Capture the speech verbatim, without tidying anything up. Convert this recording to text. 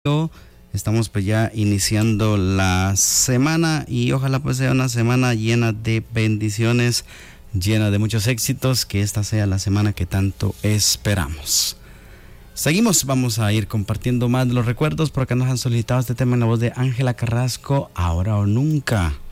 Estamos pues ya iniciando la semana y ojalá pues sea una semana llena de bendiciones, llena de muchos éxitos, que esta sea la semana que tanto esperamos. Seguimos, vamos a ir compartiendo más de los recuerdos. Por acá nos han solicitado este tema en la voz de Ángela Carrasco, Ahora o Nunca.